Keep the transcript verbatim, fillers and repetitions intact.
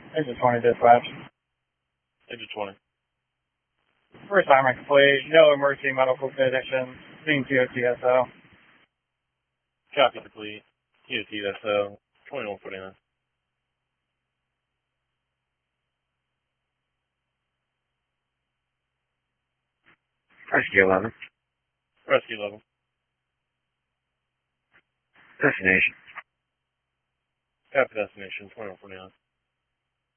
Engine twenty dispatch. Engine twenty. First timer complete. No emergency medical conditions. Being T O T S O. Copy complete. T O T S O. twenty-one forty-nine. Rescue eleven. Rescue level. Destination. Copy destination. twenty-one forty-nine.